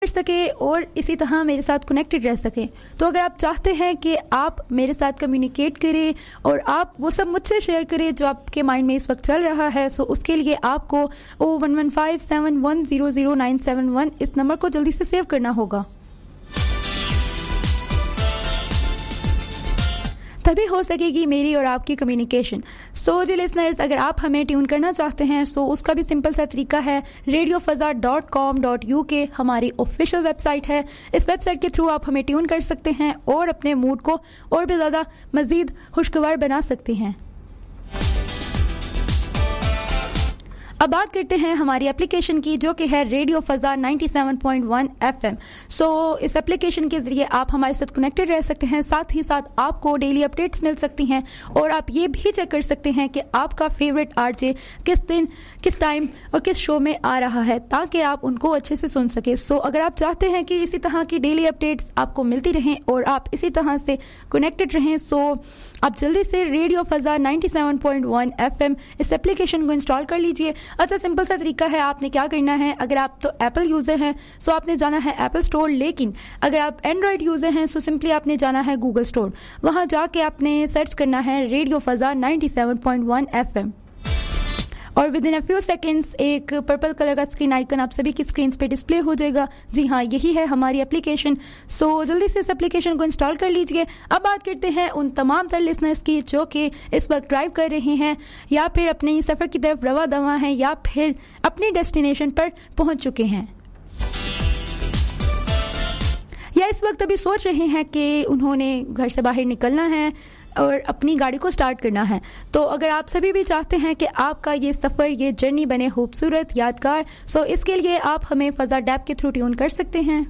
कर सके और इसी तरह मेरे साथ कनेक्टेड रह सके। तो अगर आप चाहते हैं कि आप मेरे साथ कम्युनिकेट करें और आप वो सब मुझसे शेयर करें जो आपके माइंड में इस वक्त चल रहा है, सो उसके लिए आपको 011571000971 इस नंबर को जल्दी से सेव करना होगा। तभी हो सकेगी मेरी और आपकी कम्युनिकेशन। सो जी लिसनर्स, अगर आप हमें ट्यून करना चाहते हैं सो उसका भी सिंपल सा तरीका है। radiofazza.com.uk हमारी ऑफिशियल वेबसाइट है। इस वेबसाइट के थ्रू आप हमें ट्यून कर सकते हैं और अपने मूड को और भी ज़्यादा मज़ीद खुशगवार बना सकते हैं। अब बात करते हैं हमारी एप्लीकेशन की, जो कि है रेडियो फज़ा 97.1 FM। सो इस एप्लीकेशन के ज़रिए आप हमारे साथ कनेक्टेड रह सकते हैं, साथ ही साथ आपको डेली अपडेट्स मिल सकती हैं और आप ये भी चेक कर सकते हैं कि आपका फेवरेट आरजे किस दिन, किस टाइम और किस शो में आ रहा है, ताकि आप उनको अच्छे से सुन सके। सो अगर आप चाहते हैं कि इसी तरह की डेली अपडेट्स आपको मिलती रहें और आप इसी तरह से कनेक्टेड रहें, सो आप जल्दी से रेडियो फज़ा 97.1 FM इस एप्लीकेशन को इंस्टॉल कर लीजिए। अच्छा, सिंपल सा तरीका है। आपने क्या करना है, अगर आप तो एप्पल यूज़र हैं सो आपने जाना है एप्पल स्टोर, लेकिन अगर आप एंड्रॉयड यूज़र हैं सो सिंपली आपने जाना है गूगल स्टोर। वहाँ जाके आपने सर्च करना है रेडियो फज़ा 97.1 FM और with in a few seconds एक पर्पल कलर का स्क्रीन आइकन आप सभी की स्क्रीन पे डिस्प्ले हो जाएगा। जी हाँ, यही है हमारी एप्लीकेशन। सो जल्दी से इस एप्लीकेशन को इंस्टॉल कर लीजिए। अब बात करते हैं उन तमाम तर लिसनर्स की जो कि इस वक्त ड्राइव कर रहे हैं या फिर अपने सफ़र की तरफ रवा दवा हैं या फिर अपनी डेस्टिनेशन पर पहुंच चुके हैं या इस वक्त अभी सोच रहे हैं कि उन्होंने घर से बाहर निकलना है और अपनी गाड़ी को स्टार्ट करना है। तो अगर आप सभी भी चाहते हैं कि आपका ये सफ़र, ये जर्नी बने खूबसूरत, यादगार, सो इसके लिए आप हमें फ़ज़ा डैप के थ्रू ट्यून कर सकते हैं।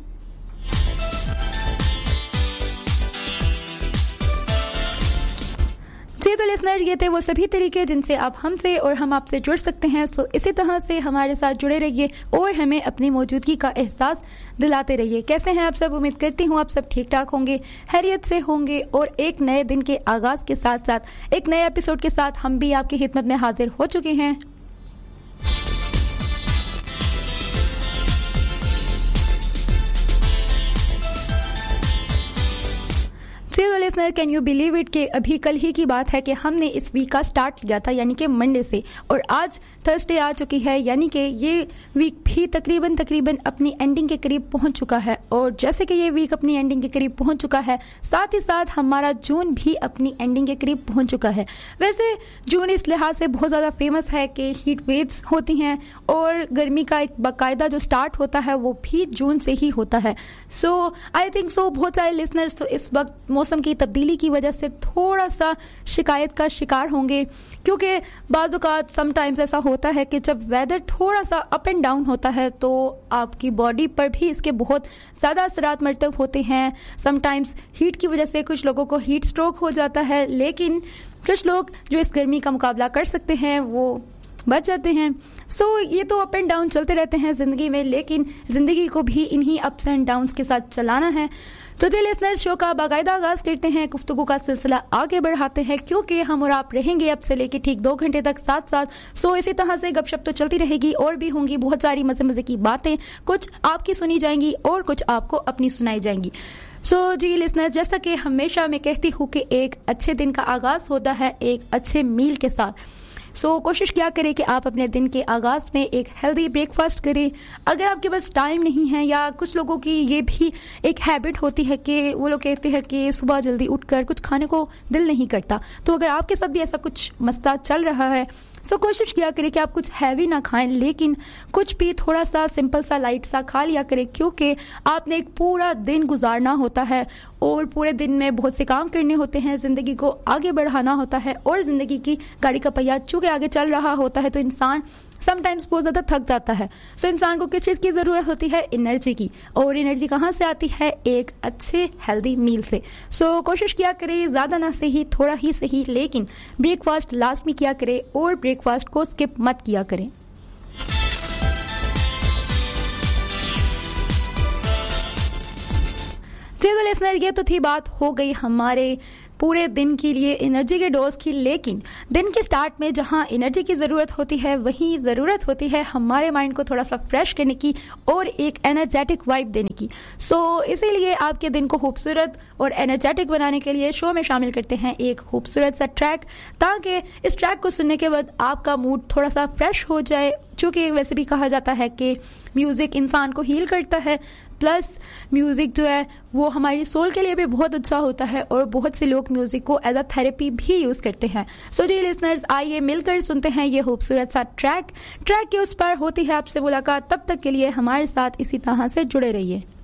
जी तो लिसनर, ये थे वो सभी तरीके जिनसे आप हमसे और हम आपसे जुड़ सकते हैं। सो इसी तरह से हमारे साथ जुड़े रहिए और हमें अपनी मौजूदगी का एहसास दिलाते रहिए। कैसे हैं आप सब? उम्मीद करती हूँ आप सब ठीक ठाक होंगे, खैरियत से होंगे और एक नए दिन के आगाज़ के साथ साथ एक नए एपिसोड के साथ हम भी आपकी खिदमत में हाजिर हो चुके हैं। चलो listener, can you believe it कि अभी कल ही की बात है कि हमने इस वीक का स्टार्ट लिया था, यानी कि मंडे से, और आज थर्सडे आ चुकी है, यानी कि ये वीक भी तकरीबन अपनी एंडिंग के करीब पहुंच चुका है। और जैसे कि ये वीक अपनी एंडिंग के करीब पहुंच चुका है, साथ ही साथ हमारा जून भी अपनी एंडिंग के करीब पहुंच चुका है। वैसे जून इस लिहाज से बहुत ज़्यादा फेमस है कि हीट वेव्स होती हैं और गर्मी का एक बाकायदा जो स्टार्ट होता है वो भी जून से ही होता है। सो आई थिंक सो बहुत सारे लिसनर्स तो इस वक्त मौसम की तब्दीली की वजह से थोड़ा सा शिकायत का शिकार होंगे, क्योंकि बाज़ औक़ात समटाइम्स ऐसा होता है कि जब वेदर थोड़ा सा अप एंड डाउन होता है तो आपकी बॉडी पर भी इसके बहुत ज़्यादा असरात मरतब होते हैं। समटाइम्स हीट की वजह से कुछ लोगों को हीट स्ट्रोक हो जाता है, लेकिन कुछ लोग जो इस गर्मी का मुकाबला कर सकते हैं वो बच जाते हैं। सो ये तो अप एंड डाउन चलते रहते हैं ज़िंदगी में, लेकिन ज़िंदगी को भी इन्हीं अप्स एंड डाउन्स के साथ चलाना है। तो जी लिसनर, शो का बाकायदा आगाज़ करते हैं, गुफ्तगू का सिलसिला आगे बढ़ाते हैं, क्योंकि हम और आप रहेंगे अब से लेके ठीक 2 घंटे तक साथ साथ। सो इसी तरह से गपशप तो चलती रहेगी और भी होंगी बहुत सारी मज़े की बातें, कुछ आपकी सुनी जाएंगी और कुछ आपको अपनी सुनाई जाएंगी। सो जी लिसनर, जैसा कि हमेशा मैं कहती हूँ कि एक अच्छे दिन का आगाज़ होता है एक अच्छे मील के साथ। सो कोशिश क्या करें कि आप अपने दिन के आगाज़ में एक हेल्दी ब्रेकफास्ट करें। अगर आपके पास टाइम नहीं है, या कुछ लोगों की ये भी एक हैबिट होती है कि वो लोग कहते हैं कि सुबह जल्दी उठकर कुछ खाने को दिल नहीं करता, तो अगर आपके साथ भी ऐसा कुछ मसला चल रहा है सो कोशिश किया करें कि आप कुछ हैवी ना खाएं, लेकिन कुछ भी थोड़ा सा सिंपल सा लाइट सा खा लिया करें, क्योंकि आपने एक पूरा दिन गुजारना होता है और पूरे दिन में बहुत से काम करने होते हैं, ज़िंदगी को आगे बढ़ाना होता है और ज़िंदगी की गाड़ी का पहिया चूँकि आगे चल रहा होता है तो इंसान समटाइम्स बहुत ज़्यादा थक जाता है। सो इंसान को किस चीज़ की ज़रूरत होती है? एनर्जी की। और एनर्जी कहाँ से आती है? एक अच्छे हेल्दी मील से। सो कोशिश किया करें ज़्यादा ना सही, थोड़ा ही सही, लेकिन ब्रेकफास्ट लास्ट में किया करें और ब्रेकफास्ट को स्किप मत किया करें। चलो लिसनर, ये तो थी बात हो गई हमारे पूरे दिन के लिए एनर्जी के डोज की, लेकिन दिन के स्टार्ट में जहां एनर्जी की ज़रूरत होती है वहीं ज़रूरत होती है हमारे माइंड को थोड़ा सा फ्रेश करने की और एक एनर्जेटिक वाइब देने की। सो इसीलिए आपके दिन को खूबसूरत और एनर्जेटिक बनाने के लिए शो में शामिल करते हैं एक खूबसूरत सा ट्रैक, ताकि इस ट्रैक को सुनने के बाद आपका मूड थोड़ा सा फ्रेश हो जाए। चूँकि वैसे भी कहा जाता है कि म्यूज़िक इंसान को हील करता है, प्लस म्यूज़िक जो है वो हमारी सोल के लिए भी बहुत अच्छा होता है और बहुत से लोग म्यूज़िक को एज अ थेरेपी भी यूज़ करते हैं। सो जी लिसनर्स, आइए मिलकर सुनते हैं ये खूबसूरत सा ट्रैक के उस पर होती है आपसे मुलाकात। तब तक के लिए हमारे साथ इसी तरह से जुड़े रहिए।